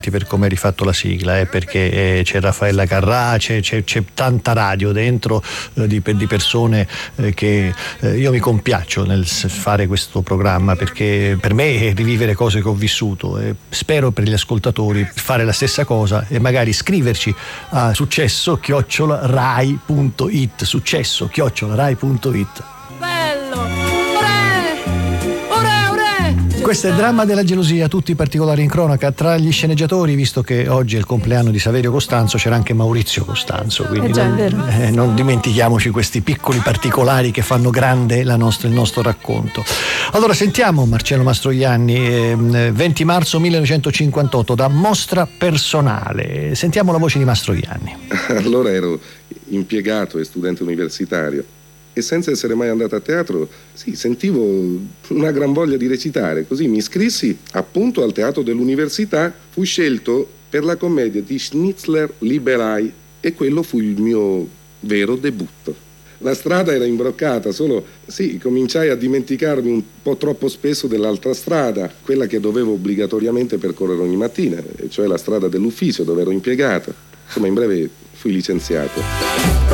per come hai rifatto la sigla, perché c'è Raffaella Carrà, c'è tanta radio dentro, di persone che io mi compiaccio nel fare questo programma, perché per me è rivivere cose che ho vissuto, e spero per gli ascoltatori fare la stessa cosa e magari scriverci a successo@rai.it, successo@rai.it. Questo è il dramma della gelosia, tutti i particolari in cronaca. Tra gli sceneggiatori, visto che oggi è il compleanno di Saverio Costanzo, c'era anche Maurizio Costanzo, quindi non dimentichiamoci questi piccoli particolari che fanno grande il nostro racconto. Allora sentiamo Marcello Mastroianni, 20 marzo 1958, da Mostra personale. Sentiamo la voce di Mastroianni. Allora ero impiegato e studente universitario, e senza essere mai andato a teatro, sì, sentivo una gran voglia di recitare. Così mi iscrissi appunto al teatro dell'università, fui scelto per la commedia di Schnitzler Liberai, e quello fu il mio vero debutto. La strada era imbroccata, solo sì, cominciai a dimenticarmi un po' troppo spesso dell'altra strada, quella che dovevo obbligatoriamente percorrere ogni mattina, e cioè la strada dell'ufficio dove ero impiegato. Insomma, in breve fui licenziato.